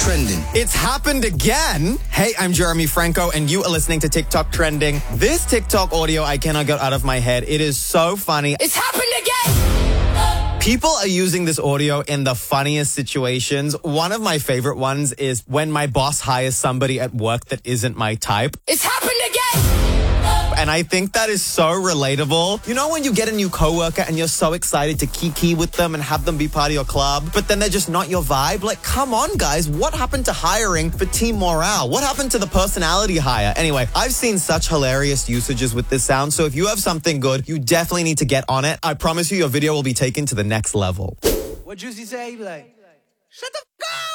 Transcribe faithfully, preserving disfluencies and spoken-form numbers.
Trending. It's happened again. Hey, I'm Jeremy Franco, and you are listening to TikTok Trending. This TikTok audio I cannot get out of my head. It is so funny. It's happened again! People are using this audio in the funniest situations. One of my favorite ones is when my boss hires somebody at work that isn't my type. It's happened again! And I think that is so relatable. You know when you get a new coworker and you're so excited to kiki with them and have them be part of your club, but then they're just not your vibe? Like, come on, guys. What happened to hiring for team morale? What happened to the personality hire? Anyway, I've seen such hilarious usages with this sound, so if you have something good, you definitely need to get on it. I promise you your video will be taken to the next level. What Juicy say? He be like, shut the f*** up!